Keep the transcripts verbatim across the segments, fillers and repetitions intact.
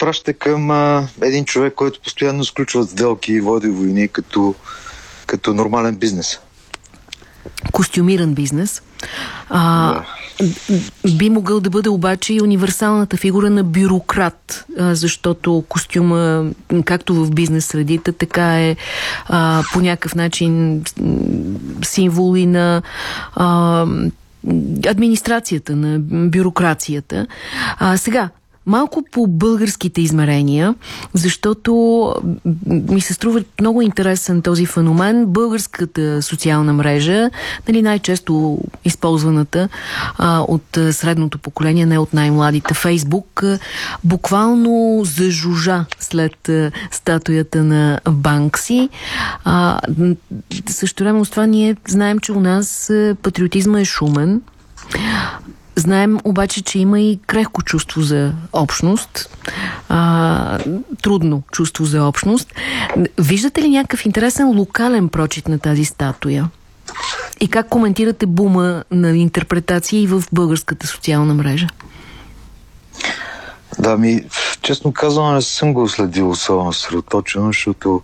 праща към а, един човек, който постоянно сключва сделки и води войни като, като нормален бизнес. Костюмиран бизнес. А, да. Би могъл да бъде обаче и универсалната фигура на бюрократ, а, защото костюма, както в бизнес средите, така е а, по някакъв начин символи на а, администрацията, на бюрокрацията. А, сега, малко по българските измерения, защото ми се струва много интересен този феномен. Българската социална мрежа, нали, най-често използваната а, от средното поколение, не от най-младите, Фейсбук, а, буквално зажужа след а, статуята на Банкси. А, също време с това ние знаем, че у нас а, патриотизма е шумен. Знаем обаче, че има и крехко чувство за общност, а, трудно чувство за общност. Виждате ли някакъв интересен локален прочит на тази статуя? И как коментирате бума на интерпретации в българската социална мрежа? Да, ми, честно казвам, не съм го следил особено съсредоточено, защото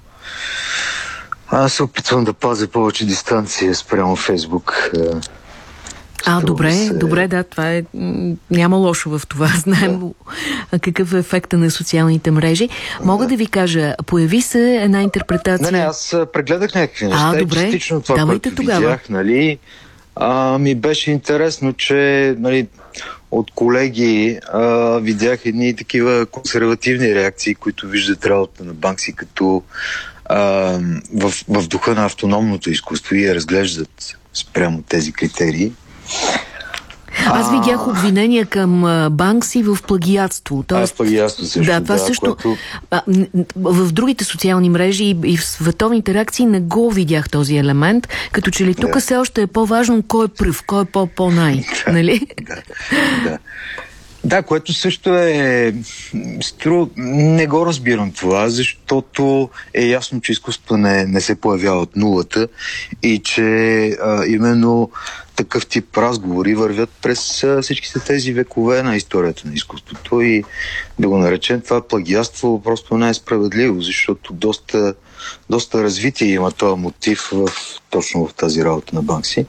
аз се опитвам да пазя повече дистанция спрямо Фейсбук. А, добре, се... добре, да, това е... Няма лошо в това. Знаем да. Какъв е ефекта на социалните мрежи. Мога да, да ви кажа, появи се една интерпретация... Не, не, аз прегледах някакви неща. А, добре, частично това, давайте което тогава. Видях, нали, а, ми беше интересно, че, нали, от колеги а, видях едни такива консервативни реакции, които виждат работа на Банкси като а, в, в духа на автономното изкуство и я разглеждат спрямо тези критерии. Аз видях обвинения към Банкси в плагиатство. Тоест, а, плагиатство също. Да, това да, също. което... А, в другите социални мрежи и, и в световните реакции не го видях този елемент, като че ли тук да. Все още е по-важно кой е пръв, кой е по-по-най. Да, нали? Да, да. Да, което също е... Стру... Не го разбирам това, защото е ясно, че изкуството не, не се появява от нулата и че а, именно такъв тип разговори вървят през а, всичките тези векове на историята на изкуството и да го наречем това плагиатство просто не е справедливо, защото доста, доста развитие има този мотив в, точно в тази работа на Банкси.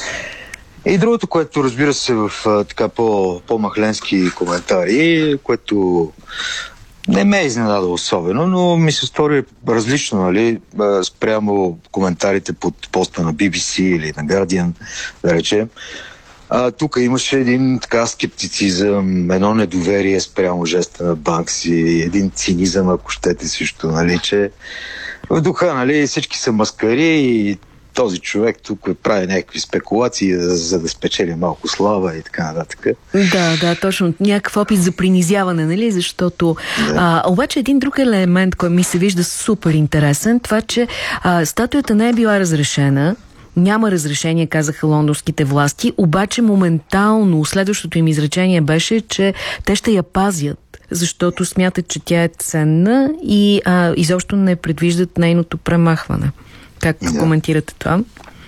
И другото, което разбира се в а, така по, по-махленски коментари, което не ме е изненадало особено, но ми се стори различно, нали, спрямо коментарите под поста на Би Би Си или на Guardian, да речем. А, тук имаше един така скептицизъм, едно недоверие спрямо жеста на Банкси, един цинизъм, ако щете също, нали, че в духа, нали, всички са маскари и този човек тук прави някакви спекулации, за, за да спечели малко слава и така нататък. Да, да, точно. Някакъв опит за принизяване, нали? Защото... Да. А, обаче един друг елемент, който ми се вижда супер интересен, това, че а, статуята не е била разрешена, няма разрешение, казаха лондонските власти, обаче моментално следващото им изречение беше, че те ще я пазят, защото смятат, че тя е ценна и а, изобщо не предвиждат нейното премахване. Как да. Коментирате това?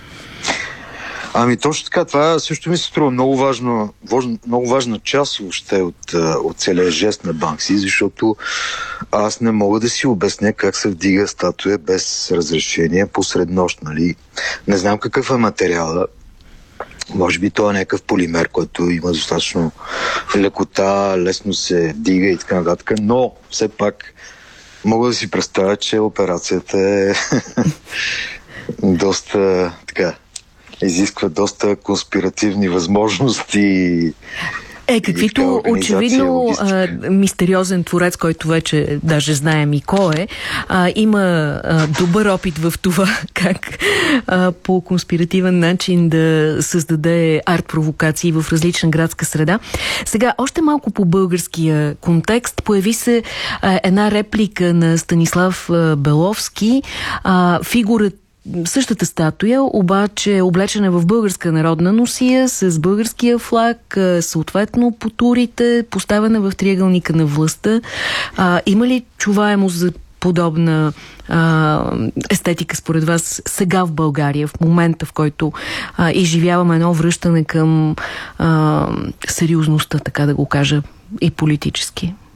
Ами точно така, това също ми се струва много, важно, много важна част въобще от, от целия жест на Банкси, защото аз не мога да си обясня как се вдига статуя без разрешение посред нощ, нали? Не знам какъв е материала. Може би това е някакъв полимер, който има достатъчно лекота, лесно се вдига и така нататък, но все пак мога да си представя, че операцията е доста така, изисква доста конспиративни възможности. Е, каквито очевидно а, мистериозен творец, който вече даже знаем и кой е, а, има а, добър опит в това как а, по конспиративен начин да създаде арт-провокации в различна градска среда. Сега, още малко по българския контекст. Появи се а, една реплика на Станислав а, Беловски. А, фигурата Същата статуя, обаче облечена в българска народна носия, с българския флаг, съответно по турите, поставена в триъгълника на властта. А, има ли чуваемост за подобна а, естетика според вас сега в България, в момента, в който а, изживяваме едно връщане към а, сериозността, така да го кажа, и политически?